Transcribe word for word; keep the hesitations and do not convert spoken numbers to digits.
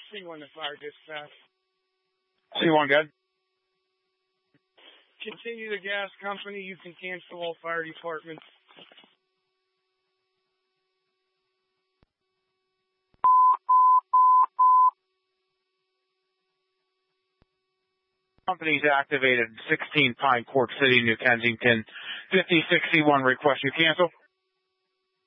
C one to fire dispatch. C one, good. Continue the gas company. You can cancel all fire departments. Company's activated sixteen Pine Court City, New Kensington. fifty sixty-one, request you cancel.